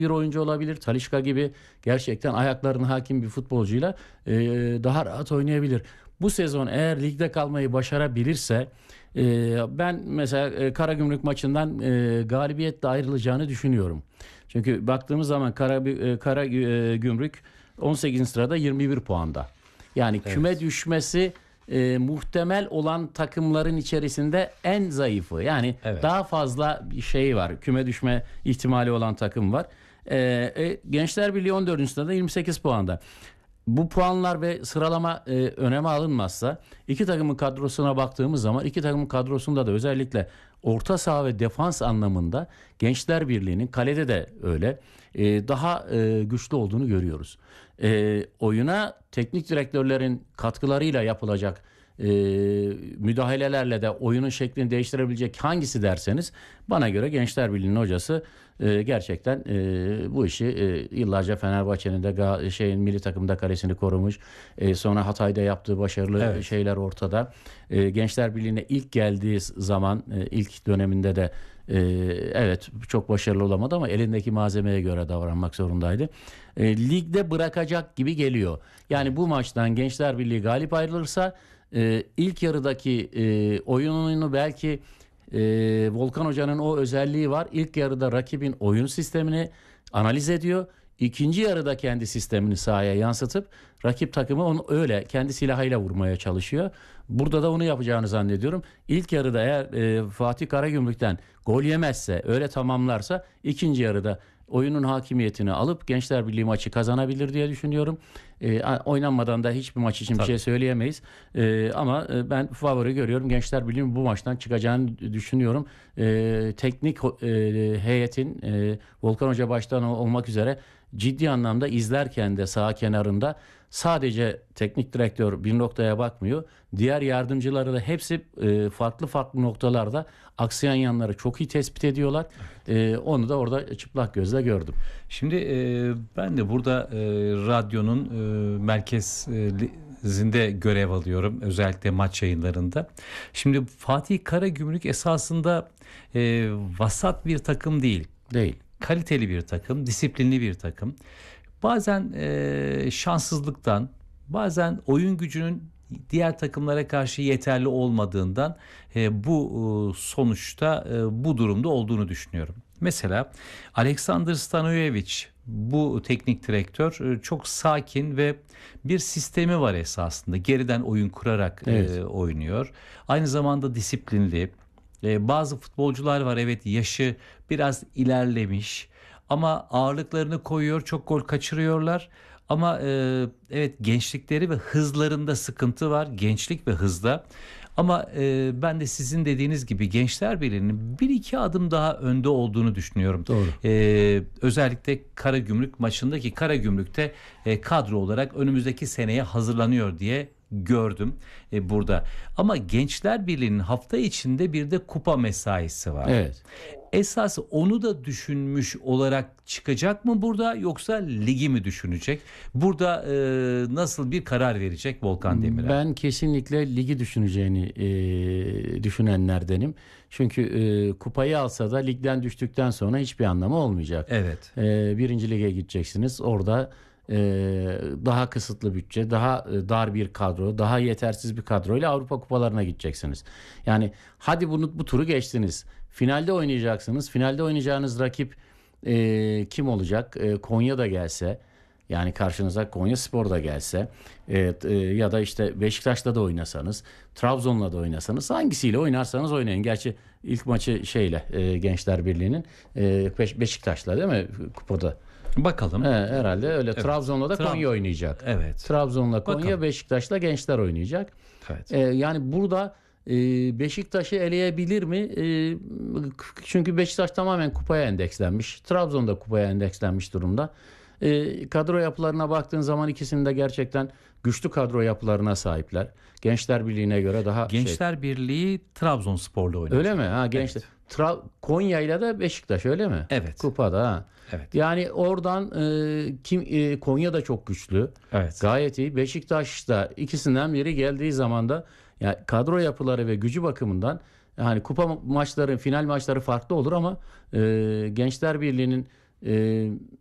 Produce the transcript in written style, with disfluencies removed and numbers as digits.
bir oyuncu olabilir. Talisca gibi gerçekten ayaklarına hakim bir futbolcuyla daha rahat oynayabilir. Bu sezon eğer ligde kalmayı başarabilirse ben mesela Karagümrük maçından galibiyetle ayrılacağını düşünüyorum. Çünkü baktığımız zaman Karagümrük 18. sırada 21 puanda. Yani küme düşmesi muhtemel olan takımların içerisinde en zayıfı. Yani daha fazla bir şey var. Küme düşme ihtimali olan takım var. Gençler Birliği 14. sırada 28 puanda. Bu puanlar ve sıralama öneme alınmazsa iki takımın kadrosuna baktığımız zaman iki takımın kadrosunda da özellikle orta saha ve defans anlamında Gençler Birliği'nin kalede de öyle daha güçlü olduğunu görüyoruz. Oyuna teknik direktörlerin katkılarıyla yapılacak müdahalelerle de oyunun şeklini değiştirebilecek hangisi derseniz bana göre Gençler Birliği'nin hocası gerçekten bu işi yıllarca Fenerbahçe'nin de milli takımda kalesini korumuş. Sonra Hatay'da yaptığı başarılı şeyler ortada. Gençler Birliği'ne ilk geldiği zaman ilk döneminde de evet çok başarılı olamadı ama elindeki malzemeye göre davranmak zorundaydı. Ligde bırakacak gibi geliyor. Yani bu maçtan Gençler Birliği galip ayrılırsa ilk yarıdaki oyununu belki Volkan Hoca'nın o özelliği var. İlk yarıda rakibin oyun sistemini analiz ediyor. İkinci yarıda kendi sistemini sahaya yansıtıp rakip takımı onu öyle kendi silahıyla vurmaya çalışıyor. Burada da onu yapacağını zannediyorum. İlk yarıda eğer Fatih Karagümrük'ten gol yemezse, öyle tamamlarsa ikinci yarıda oyunun hakimiyetini alıp Gençler Birliği maçı kazanabilir diye düşünüyorum. Oynanmadan da hiçbir maç için bir şey söyleyemeyiz. Ama ben favori görüyorum. Gençler Birliği'nin bu maçtan çıkacağını düşünüyorum. Teknik heyetin Volkan Hoca baştan olmak üzere ciddi anlamda izlerken de saha kenarında sadece teknik direktör bir noktaya bakmıyor. Diğer yardımcıları da hepsi farklı farklı noktalarda aksayan yanları çok iyi tespit ediyorlar. Onu da orada çıplak gözle gördüm. Şimdi ben de burada radyonun merkezinde görev alıyorum. Özellikle maç yayınlarında. Şimdi Fatih Karagümrük esasında vasat bir takım değil. Değil. Kaliteli bir takım, disiplinli bir takım. Bazen şanssızlıktan, bazen oyun gücünün diğer takımlara karşı yeterli olmadığından bu sonuçta bu durumda olduğunu düşünüyorum. Mesela Aleksandar Stanojevic, bu teknik direktör çok sakin ve bir sistemi var esasında. Geriden oyun kurarak oynuyor. Aynı zamanda disiplinli. Bazı futbolcular var, evet, yaşı biraz ilerlemiş ama ağırlıklarını koyuyor, çok gol kaçırıyorlar. Ama evet, gençlikleri ve hızlarında sıkıntı var. Gençlik ve hızda. Ama ben de sizin dediğiniz gibi Gençler Birliği'nin bir iki adım daha önde olduğunu düşünüyorum. Doğru. Özellikle Karagümrük maçındaki Karagümrük'te kadro olarak önümüzdeki seneye hazırlanıyor diye gördüm burada. Ama Gençler Birliği'nin hafta içinde bir de kupa mesaisi var. Evet. Esas onu da düşünmüş olarak çıkacak mı burada, yoksa ligi mi düşünecek? Burada nasıl bir karar verecek Volkan Demirel? Ben kesinlikle ligi düşüneceğini düşünenlerdenim. Çünkü kupayı alsa da ligden düştükten sonra hiçbir anlamı olmayacak. Evet. Birinci lige gideceksiniz. Orada daha kısıtlı bütçe, daha dar bir kadro, daha yetersiz bir kadroyla Avrupa kupalarına gideceksiniz. Yani hadi bu turu geçtiniz. Finalde oynayacaksınız. Finalde oynayacağınız rakip kim olacak? Konya da gelse, yani karşınıza Konyaspor da gelse ya da işte Beşiktaş'ta da oynasanız, Trabzon'la da oynasanız, hangisiyle oynarsanız oynayın. Gerçi ilk maçı Gençler Birliği'nin Beşiktaş'la değil mi kupada? Bakalım. Herhalde öyle. Evet. Trabzon'la da Konya oynayacak. Evet. Trabzon'la Konya, bakalım. Beşiktaş'la Gençler oynayacak. Evet. Yani burada Beşiktaş'ı eleyebilir mi? Çünkü Beşiktaş tamamen kupaya endekslenmiş. Trabzon da kupaya endekslenmiş durumda. Kadro yapılarına baktığın zaman ikisinin de gerçekten güçlü kadro yapılarına sahipler. Gençler Birliği'ne göre daha Gençler Birliği Trabzonspor'la oynayacak. Öyle mi? Ha, Gençler. Evet. Konya'yla da Beşiktaş, öyle mi? Evet. Kupada ha. Evet. Yani oradan Konya da çok güçlü. Evet. Gayet iyi. Beşiktaş da ikisinden biri geldiği zaman da yani kadro yapıları ve gücü bakımından yani kupa maçları, final maçları farklı olur ama Gençler Birliği'nin e,